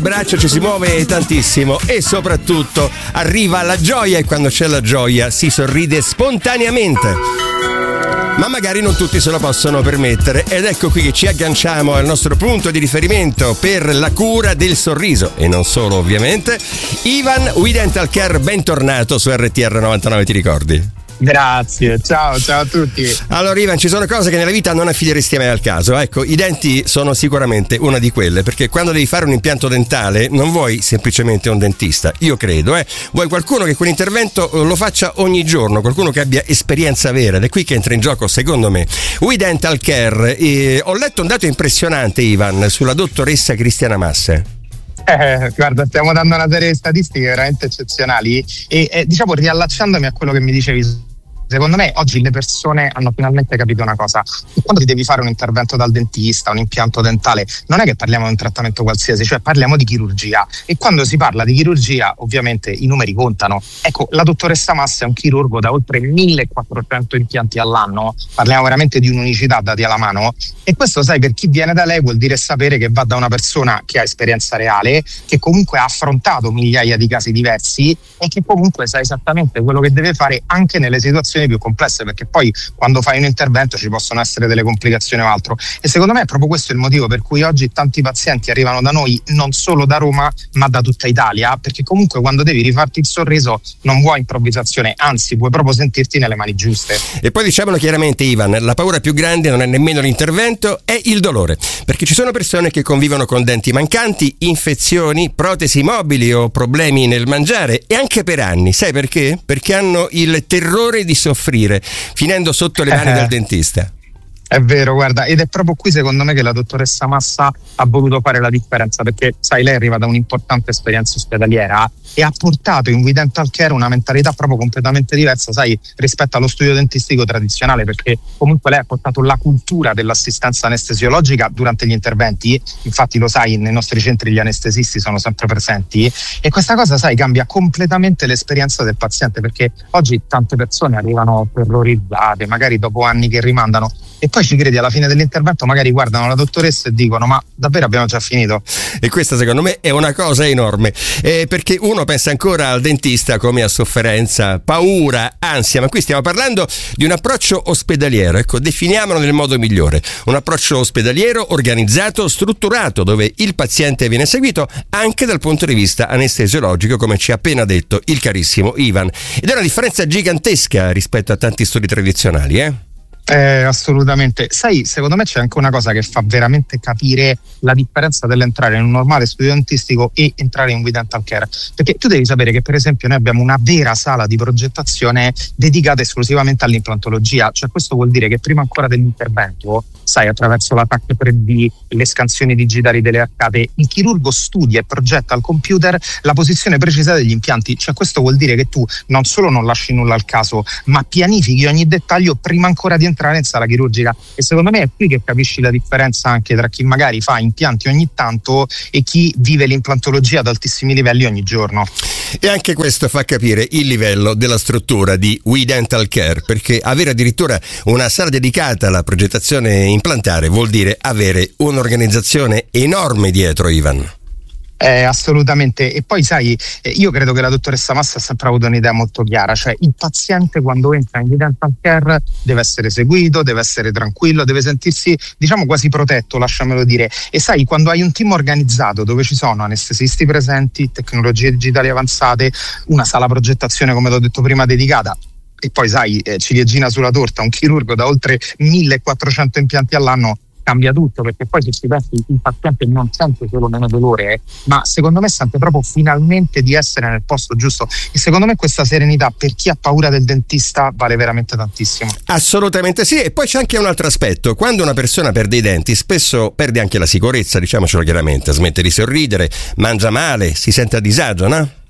braccio ci si muove tantissimo e soprattutto arriva la gioia, e quando c'è la gioia si sorride spontaneamente. Ma magari non tutti se lo possono permettere, ed ecco qui che ci agganciamo al nostro punto di riferimento per la cura del sorriso, e non solo ovviamente. Ivan, We Dental Care, bentornato su RTR 99, ti ricordi? Grazie, ciao a tutti. Allora Ivan, ci sono cose che nella vita non affideresti mai al caso. Ecco, i denti sono sicuramente una di quelle, perché quando devi fare un impianto dentale non vuoi semplicemente un dentista, io credo, vuoi qualcuno che quell'intervento lo faccia ogni giorno, qualcuno che abbia esperienza vera, ed è qui che entra in gioco secondo me We Dental Care. Ho letto un dato impressionante, Ivan, sulla dottoressa Cristiana Masse. Guarda, stiamo dando una serie di statistiche veramente eccezionali e diciamo, riallacciandomi a quello che mi dicevi, secondo me oggi le persone hanno finalmente capito una cosa: quando ti devi fare un intervento dal dentista, un impianto dentale, non è che parliamo di un trattamento qualsiasi, cioè parliamo di chirurgia, e quando si parla di chirurgia ovviamente i numeri contano. Ecco, la dottoressa Massa è un chirurgo da oltre 1400 impianti all'anno, parliamo veramente di un'unicità dati alla mano, e questo, sai, per chi viene da lei vuol dire sapere che va da una persona che ha esperienza reale, che comunque ha affrontato migliaia di casi diversi e che comunque sa esattamente quello che deve fare anche nelle situazioni più complesse, perché poi quando fai un intervento ci possono essere delle complicazioni o altro, e secondo me è proprio questo il motivo per cui oggi tanti pazienti arrivano da noi, non solo da Roma ma da tutta Italia, perché comunque quando devi rifarti il sorriso non vuoi improvvisazione, anzi vuoi proprio sentirti nelle mani giuste. E poi diciamolo chiaramente, Ivan, la paura più grande non è nemmeno l'intervento, è il dolore, perché ci sono persone che convivono con denti mancanti, infezioni, protesi mobili o problemi nel mangiare, e anche per anni. Sai perché? Perché hanno il terrore di soffrire, finendo sotto le mani del dentista. È vero, guarda, ed è proprio qui secondo me che la dottoressa Massa ha voluto fare la differenza, perché sai, lei arriva da un'importante esperienza ospedaliera e ha portato in We Dental Care una mentalità proprio completamente diversa, sai, rispetto allo studio dentistico tradizionale, perché comunque lei ha portato la cultura dell'assistenza anestesiologica durante gli interventi. Infatti lo sai, nei nostri centri gli anestesisti sono sempre presenti, e questa cosa, sai, cambia completamente l'esperienza del paziente, perché oggi tante persone arrivano terrorizzate, magari dopo anni che rimandano, e poi ci credi, alla fine dell'intervento magari guardano la dottoressa e dicono: ma davvero abbiamo già finito? E questa secondo me è una cosa enorme, perché uno pensa ancora al dentista come a sofferenza, paura, ansia, ma qui stiamo parlando di un approccio ospedaliero. Ecco, definiamolo nel modo migliore: un approccio ospedaliero organizzato, strutturato, dove il paziente viene seguito anche dal punto di vista anestesiologico, come ci ha appena detto il carissimo Ivan, ed è una differenza gigantesca rispetto a tanti studi tradizionali, Assolutamente. Sai, secondo me c'è anche una cosa che fa veramente capire la differenza dell'entrare in un normale studio dentistico e entrare in We Dental Care, perché tu devi sapere che per esempio noi abbiamo una vera sala di progettazione dedicata esclusivamente all'implantologia, cioè questo vuol dire che prima ancora dell'intervento, sai, attraverso la TAC 3D, le scansioni digitali delle arcate, il chirurgo studia e progetta al computer la posizione precisa degli impianti, cioè questo vuol dire che tu non solo non lasci nulla al caso, ma pianifichi ogni dettaglio prima ancora di entrare in sala chirurgica, e secondo me è qui che capisci la differenza anche tra chi magari fa impianti ogni tanto e chi vive l'implantologia ad altissimi livelli ogni giorno. E anche questo fa capire il livello della struttura di We Dental Care, perché avere addirittura una sala dedicata alla progettazione implantare vuol dire avere un'organizzazione enorme dietro, Ivan. Assolutamente. E poi sai, io credo che la dottoressa Massa ha sempre avuto un'idea molto chiara, cioè il paziente quando entra in dental care deve essere seguito, deve essere tranquillo, deve sentirsi, diciamo, quasi protetto, lasciamelo dire. E sai, quando hai un team organizzato dove ci sono anestesisti presenti, tecnologie digitali avanzate, una sala progettazione, come ti ho detto prima, dedicata, e poi sai, ciliegina sulla torta, un chirurgo da oltre 1400 impianti all'anno, cambia tutto, perché poi se ci pensi il paziente non sente solo meno dolore, ma secondo me sente proprio finalmente di essere nel posto giusto, e secondo me questa serenità per chi ha paura del dentista vale veramente tantissimo. Assolutamente sì. E poi c'è anche un altro aspetto: quando una persona perde i denti spesso perde anche la sicurezza, diciamocelo chiaramente, smette di sorridere, mangia male, si sente a disagio, no?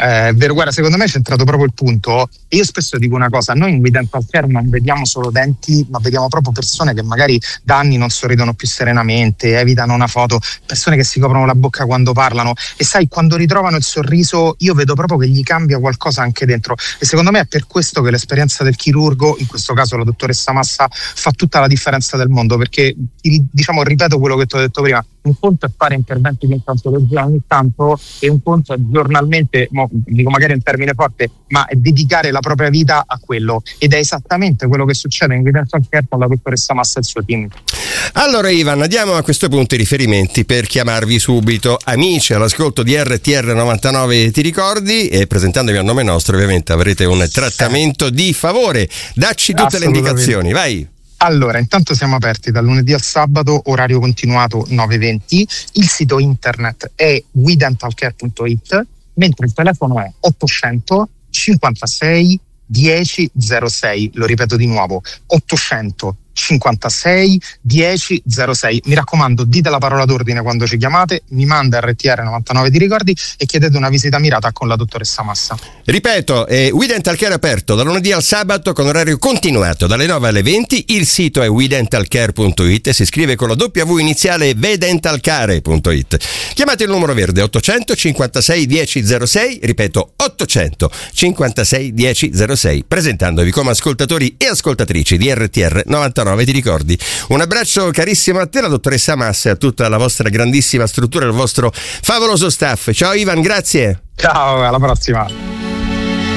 vero, guarda, secondo me è centrato proprio il punto. E io spesso dico una cosa: noi in We Dental Care non vediamo solo denti, ma vediamo proprio persone che magari da anni non sorridono più serenamente, evitano una foto, persone che si coprono la bocca quando parlano, e sai, quando ritrovano il sorriso io vedo proprio che gli cambia qualcosa anche dentro, e secondo me è per questo che l'esperienza del chirurgo, in questo caso la dottoressa Massa, fa tutta la differenza del mondo, perché diciamo, ripeto quello che ti ho detto prima: un conto è fare interventi di implantologia ogni tanto, e un conto è giornalmente, dico magari un termine forte, ma è dedicare la propria vita a quello, ed è esattamente quello che succede in We Dental Care con la dottoressa Massa e il suo team. Allora Ivan, diamo a questo punto i riferimenti per chiamarvi subito. Amici all'ascolto di RTR 99 ti ricordi, e presentandovi a nome nostro ovviamente avrete un trattamento di favore. Dacci tutte le indicazioni, vai. Allora, intanto siamo aperti dal lunedì al sabato, orario continuato 9:20. Il sito internet è wedentalcare.it, mentre il telefono è 800 56 10 06. Lo ripeto di nuovo: 800 56 10 06. Mi raccomando, dite la parola d'ordine quando ci chiamate, mi manda RTR 99 ti ricordi e chiedete una visita mirata con la dottoressa Massa. Ripeto, We Dental Care aperto dal lunedì al sabato con orario continuato dalle 9 alle 20. Il sito è wedentalcare.it, si scrive con la W iniziale wedentalcare.it. Chiamate il numero verde 800 56 10 06, ripeto 800 56 10 06, presentandovi come ascoltatori e ascoltatrici di RTR 99 ti ricordi. Un abbraccio carissimo a te, la dottoressa Massa, e a tutta la vostra grandissima struttura, il vostro favoloso staff. Ciao Ivan, grazie. Ciao, alla prossima.